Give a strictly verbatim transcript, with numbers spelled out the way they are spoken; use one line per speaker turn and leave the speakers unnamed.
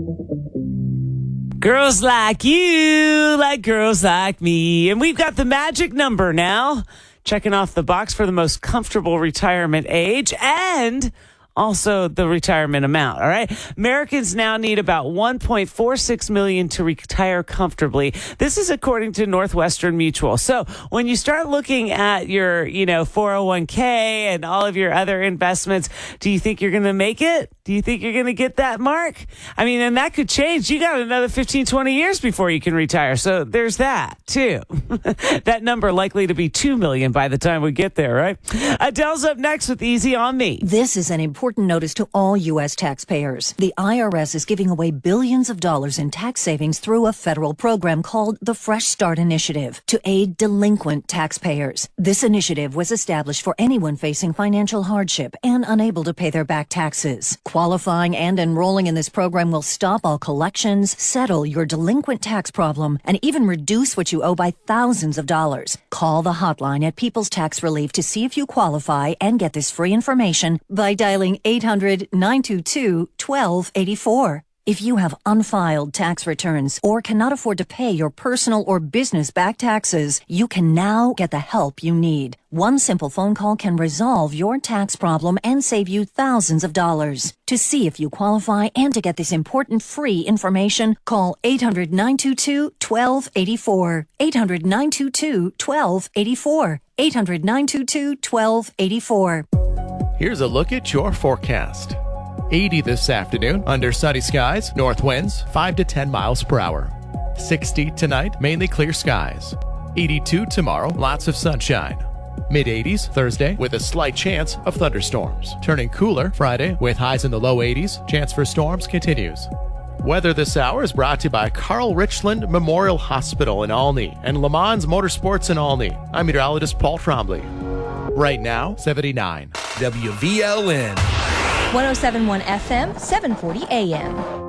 Girls like you, like girls like me. And we've got the magic number now. Checking off the box for the most comfortable retirement age and also the retirement amount, all right? Americans now need about one point four six million dollars to retire comfortably. This is according to Northwestern Mutual. So when you start looking at your, you know, four oh one k and all of your other investments, do you think you're going to make it? Do you think you're going to get that mark? I mean, and that could change. You got another fifteen, twenty years before you can retire. So there's that, too. That number likely to be two million by the time we get there, right? Adele's up next with Easy on Me.
This is an important notice to all U S taxpayers. The I R S is giving away billions of dollars in tax savings through a federal program called the Fresh Start Initiative to aid delinquent taxpayers. This initiative was established for anyone facing financial hardship and unable to pay their back taxes. Qualifying and enrolling in this program will stop all collections, settle your delinquent tax problem, and even reduce what you owe by thousands of dollars. Call the hotline at People's Tax Relief to see if you qualify and get this free information by dialing eight hundred, nine two two, one two eight four. If you have unfiled tax returns or cannot afford to pay your personal or business back taxes, you can now get the help you need. One simple phone call can resolve your tax problem and save you thousands of dollars. To see if you qualify and to get this important free information, call eight hundred, nine two two, one two eight four. eight hundred, nine two two, one two eight four. eight hundred, nine two two, one two eight four.
Here's a look at your forecast. eighty this afternoon, under sunny skies, north winds, five to ten miles per hour. sixty tonight, mainly clear skies. eighty-two tomorrow, lots of sunshine. mid-eighties Thursday with a slight chance of thunderstorms. Turning cooler Friday with highs in the low eighties. Chance for storms continues. Weather this hour is brought to you by Carl Richland Memorial Hospital in Olney and Le Mans Motorsports in Olney. I'm meteorologist Paul Trombley. Right now, seventy-nine.
W V L N.
one oh seven point one F M, seven forty A M.